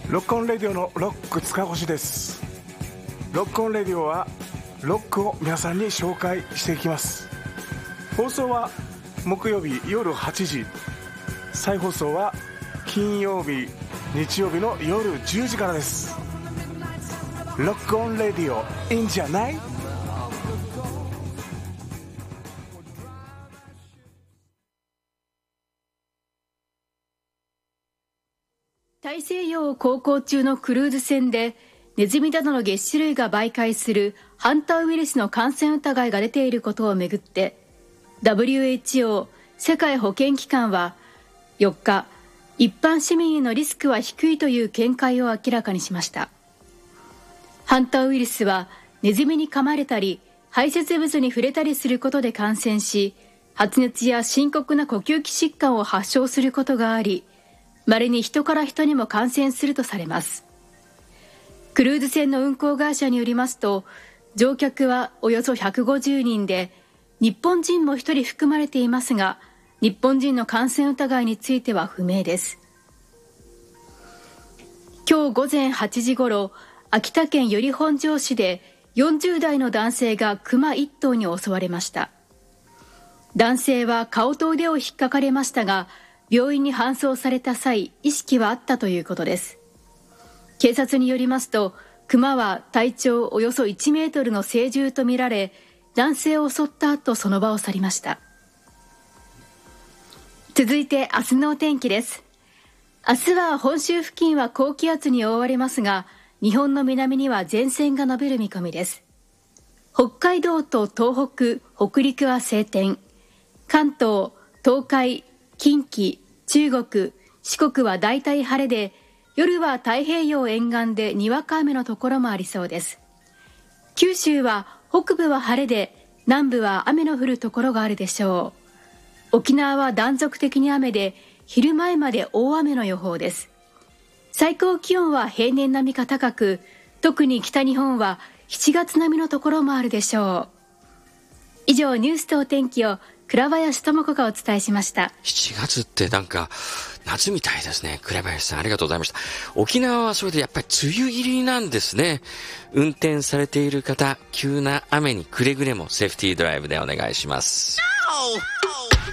ロックオンレディオのロック塚越です。ロックオンレディオはロックを皆さんに紹介していきます。放送は木曜日夜8時、再放送は金曜日日曜日の夜10時からです。ロックオンレディオいいんじゃない？ 大西洋を航行中のクルーズ船でネズミなどの齧歯類が媒介するハンターウイルスの感染疑いが出ていることをめぐって WHO 世界保健機関は4日、一般市民へのリスクは低いという見解を明らかにしました。ハンターウイルスはネズミに噛まれたり排泄物に触れたりすることで感染し、発熱や深刻な呼吸器疾患を発症することがあり、稀に人から人にも感染するとされます。クルーズ船の運航会社によりますと、乗客はおよそ150人で、日本人も1人含まれていますが、日本人の感染疑いについては不明です。今日午前8時ごろ、秋田県由利本荘市で40代の男性がクマ1頭に襲われました。男性は顔と腕を引っかかれましたが、病院に搬送された際、意識はあったということです。警察によりますと、クマは体長およそ1メートルの成獣とみられ、男性を襲った後その場を去りました。続いて明日のお天気です。明日は本州付近は高気圧に覆われますが、日本の南には前線が伸びる見込みです。北海道と東北、北陸は晴天。関東、東海、近畿、中国、四国は大体晴れで、夜は太平洋沿岸でにわか雨のところもありそうです。九州は北部は晴れで、南部は雨の降るところがあるでしょう。沖縄は断続的に雨で、昼前まで大雨の予報です。最高気温は平年並みか高く、特に北日本は7月並みのところもあるでしょう。以上、ニュースとお天気を倉林智子がお伝えしました。 7月ってなんか夏みたいですね。倉林さんありがとうございました。沖縄はそれでやっぱり梅雨入りなんですね。運転されている方、急な雨にくれぐれもセーフティードライブでお願いします。